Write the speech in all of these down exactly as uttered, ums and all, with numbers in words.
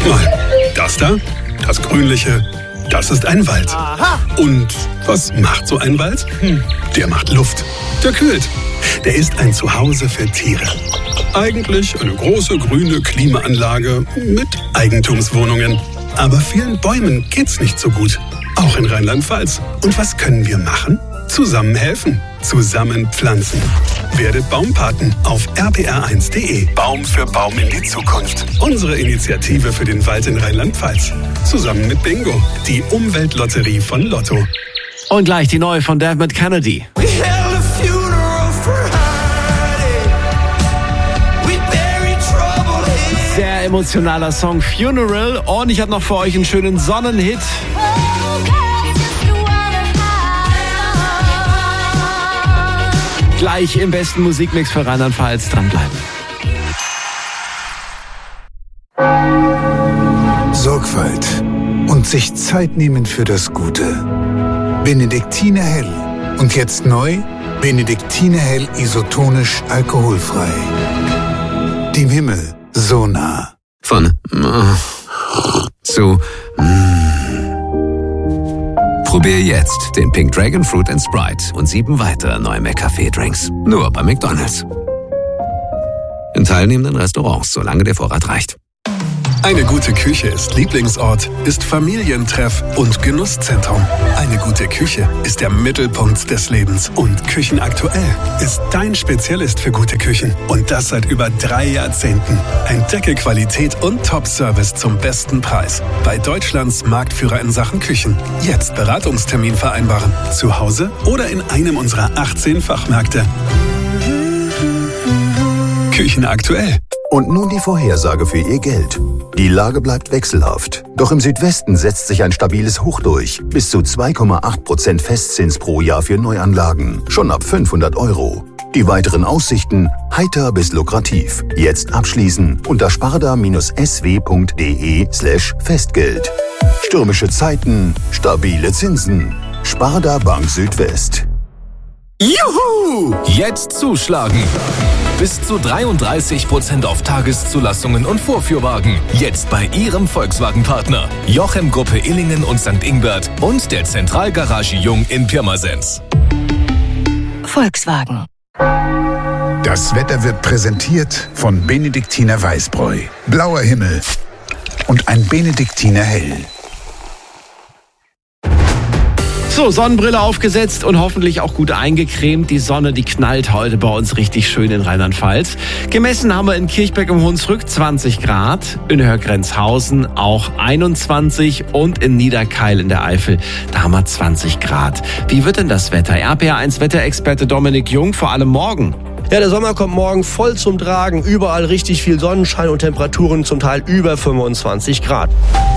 Mal das da, das Grünliche, das ist ein Wald. Aha. Und was macht so ein Wald? Hm, der macht Luft, der kühlt. Der ist ein Zuhause für Tiere. Eigentlich eine große grüne Klimaanlage mit Eigentumswohnungen. Aber vielen Bäumen geht's nicht so gut. Auch in Rheinland-Pfalz. Und was können wir machen? Zusammen helfen. Zusammen pflanzen. Werdet Baumpaten auf r p r eins punkt d e. Baum für Baum in die Zukunft. Unsere Initiative für den Wald in Rheinland-Pfalz. Zusammen mit Bingo, die Umweltlotterie von Lotto. Und gleich die neue von Dermot Kennedy. Sehr emotionaler Song, Funeral. Und ich habe noch für euch einen schönen Sonnenhit. Gleich im besten Musikmix für Rheinland-Pfalz. Dranbleiben. Sorgfalt und sich Zeit nehmen für das Gute. Benediktiner Hell. Und jetzt neu, Benediktiner Hell isotonisch alkoholfrei. Dem Himmel so nah. Von äh, zu mm. Probier jetzt den Pink Dragon Fruit and Sprite und sieben weitere neue McCafé-Drinks. Nur bei McDonald's. In teilnehmenden Restaurants, solange der Vorrat reicht. Eine gute Küche ist Lieblingsort, ist Familientreff und Genusszentrum. Eine gute Küche ist der Mittelpunkt des Lebens. Und Küchenaktuell ist dein Spezialist für gute Küchen. Und das seit über drei Jahrzehnten. Entdecke Qualität und Top-Service zum besten Preis. Bei Deutschlands Marktführer in Sachen Küchen. Jetzt Beratungstermin vereinbaren. Zu Hause oder in einem unserer achtzehn Fachmärkte. Küchenaktuell. Und nun die Vorhersage für Ihr Geld. Die Lage bleibt wechselhaft. Doch im Südwesten setzt sich ein stabiles Hoch durch. Bis zu zwei Komma acht Prozent Festzins pro Jahr für Neuanlagen. Schon ab fünfhundert Euro. Die weiteren Aussichten heiter bis lukrativ. Jetzt abschließen unter sparda-s w punkt d e slash Festgeld. Stürmische Zeiten, stabile Zinsen. Sparda Bank Südwest. Juhu! Jetzt zuschlagen! Bis zu dreiunddreißig Prozent auf Tageszulassungen und Vorführwagen. Jetzt bei Ihrem Volkswagen-Partner. Jochem Gruppe Illingen und Sankt Ingbert und der Zentralgarage Jung in Pirmasens. Volkswagen. Das Wetter wird präsentiert von Benediktiner Weißbräu. Blauer Himmel und ein Benediktiner Hell. So, Sonnenbrille aufgesetzt und hoffentlich auch gut eingecremt. Die Sonne, die knallt heute bei uns richtig schön in Rheinland-Pfalz. Gemessen haben wir in Kirchberg im Hunsrück zwanzig Grad, in Hörgrenzhausen auch einundzwanzig und in Niederkeil in der Eifel, da haben wir zwanzig Grad. Wie wird denn das Wetter? R P R eins Wetterexperte Dominik Jung, vor allem morgen. Ja, der Sommer kommt morgen voll zum Tragen. Überall richtig viel Sonnenschein und Temperaturen zum Teil über fünfundzwanzig Grad.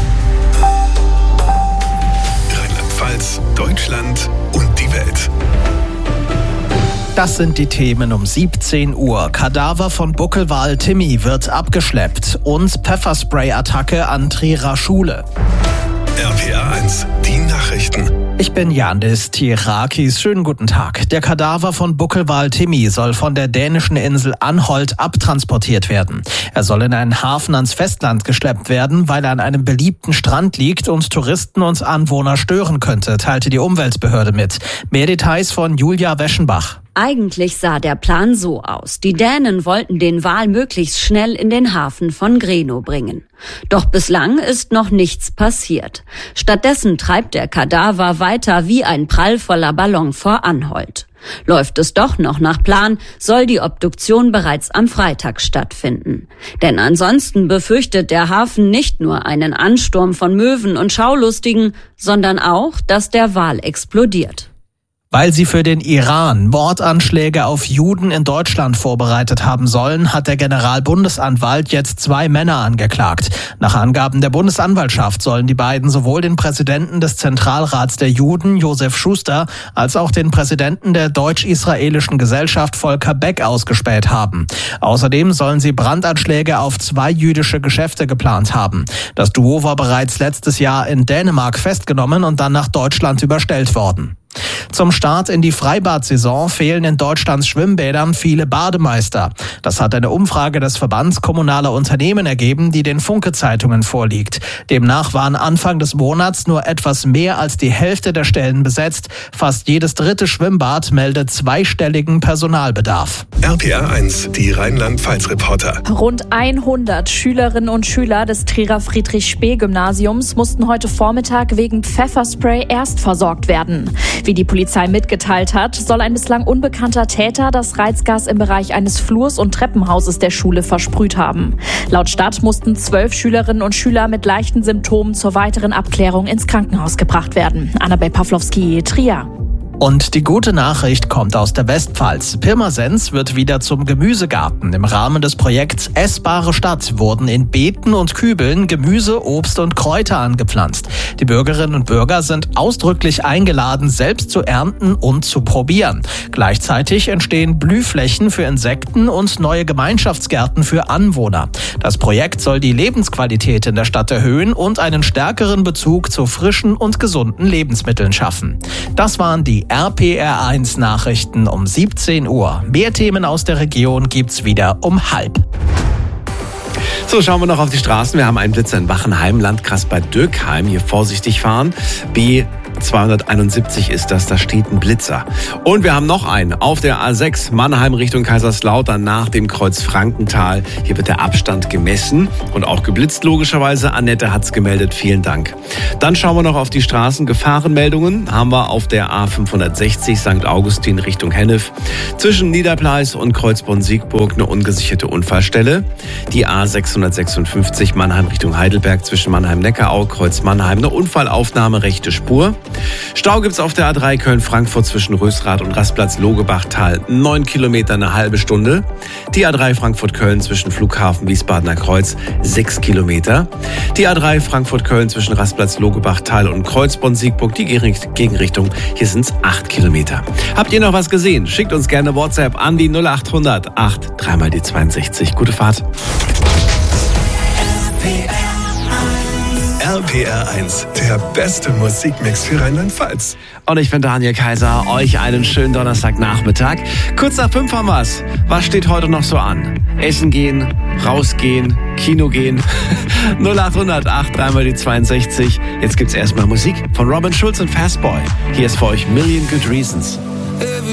Deutschland und die Welt. Das sind die Themen um siebzehn Uhr. Kadaver von Buckelwal Timmy wird abgeschleppt und Pfefferspray-Attacke an Trierer Schule. R P R eins, die Nachrichten. Ich bin Yandis Tirakis. Schönen guten Tag. Der Kadaver von Buckelwal Timmy soll von der dänischen Insel Anholt abtransportiert werden. Er soll in einen Hafen ans Festland geschleppt werden, weil er an einem beliebten Strand liegt und Touristen und Anwohner stören könnte, teilte die Umweltbehörde mit. Mehr Details von Julia Weschenbach. Eigentlich sah der Plan so aus. Die Dänen wollten den Wal möglichst schnell in den Hafen von Grenå bringen. Doch bislang ist noch nichts passiert. Stattdessen treibt der Kadaver weiter wie ein prallvoller Ballon vor Anholt. Läuft es doch noch nach Plan, soll die Obduktion bereits am Freitag stattfinden. Denn ansonsten befürchtet der Hafen nicht nur einen Ansturm von Möwen und Schaulustigen, sondern auch, dass der Wal explodiert. Weil sie für den Iran Mordanschläge auf Juden in Deutschland vorbereitet haben sollen, hat der Generalbundesanwalt jetzt zwei Männer angeklagt. Nach Angaben der Bundesanwaltschaft sollen die beiden sowohl den Präsidenten des Zentralrats der Juden, Josef Schuster, als auch den Präsidenten der Deutsch-Israelischen Gesellschaft, Volker Beck, ausgespäht haben. Außerdem sollen sie Brandanschläge auf zwei jüdische Geschäfte geplant haben. Das Duo war bereits letztes Jahr in Dänemark festgenommen und dann nach Deutschland überstellt worden. Zum Start in die Freibad-Saison fehlen in Deutschlands Schwimmbädern viele Bademeister. Das hat eine Umfrage des Verbands kommunaler Unternehmen ergeben, die den Funke-Zeitungen vorliegt. Demnach waren Anfang des Monats nur etwas mehr als die Hälfte der Stellen besetzt. Fast jedes dritte Schwimmbad meldet zweistelligen Personalbedarf. R P R eins, die Rheinland-Pfalz-Reporter. Rund hundert Schülerinnen und Schüler des Trierer Friedrich-Spee-Gymnasiums mussten heute Vormittag wegen Pfefferspray erst versorgt werden. Wie die Polizei mitgeteilt hat, soll ein bislang unbekannter Täter das Reizgas im Bereich eines Flurs und Treppenhauses der Schule versprüht haben. Laut Stadt mussten zwölf Schülerinnen und Schüler mit leichten Symptomen zur weiteren Abklärung ins Krankenhaus gebracht werden. Annabel Pawlowski, Trier. Und die gute Nachricht kommt aus der Westpfalz. Pirmasens wird wieder zum Gemüsegarten. Im Rahmen des Projekts Essbare Stadt wurden in Beeten und Kübeln Gemüse, Obst und Kräuter angepflanzt. Die Bürgerinnen und Bürger sind ausdrücklich eingeladen, selbst zu ernten und zu probieren. Gleichzeitig entstehen Blühflächen für Insekten und neue Gemeinschaftsgärten für Anwohner. Das Projekt soll die Lebensqualität in der Stadt erhöhen und einen stärkeren Bezug zu frischen und gesunden Lebensmitteln schaffen. Das waren die R P R eins Nachrichten um siebzehn Uhr. Mehr Themen aus der Region gibt's wieder um halb. So, schauen wir noch auf die Straßen. Wir haben einen Blitzer in Wachenheim, Landkreis Bad Dürkheim. Hier vorsichtig fahren. B zweihunderteinundsiebzig ist das, da steht ein Blitzer. Und wir haben noch einen auf der A sechs, Mannheim Richtung Kaiserslautern nach dem Kreuz Frankenthal. Hier wird der Abstand gemessen und auch geblitzt logischerweise. Annette hat's gemeldet, vielen Dank. Dann schauen wir noch auf die Straßen. Gefahrenmeldungen haben wir auf der A fünfhundertsechzig Sankt Augustin Richtung Hennef. Zwischen Niederpleis und Kreuzborn-Siegburg eine ungesicherte Unfallstelle. Die A sechshundertsechsundfünfzig Mannheim Richtung Heidelberg zwischen Mannheim-Neckarau, Kreuz Mannheim. Eine Unfallaufnahme, rechte Spur. Stau gibt's auf der A drei Köln-Frankfurt zwischen Rösrath und Rastplatz Logebachtal. Neun Kilometer, eine halbe Stunde. Die A drei Frankfurt-Köln zwischen Flughafen Wiesbadener Kreuz. Sechs Kilometer. Die A drei Frankfurt-Köln zwischen Rastplatz Logebachtal und Kreuzborn-Siegburg. Die Gegenrichtung. Hier sind's acht Kilometer. Habt ihr noch was gesehen? Schickt uns gerne WhatsApp an die null acht hundert acht dreimal die zweiundsechzig. Gute Fahrt. R P R eins, der beste Musikmix für Rheinland-Pfalz. Und ich bin Daniel Kaiser. Euch einen schönen Donnerstagnachmittag. Kurz nach fünf haben wir's. Was steht heute noch so an? Essen gehen, rausgehen, Kino gehen. null acht hundert acht dreimal die zweiundsechzig. Jetzt gibt's erstmal Musik von Robin Schulz und Fastboy. Hier ist für euch Million Good Reasons.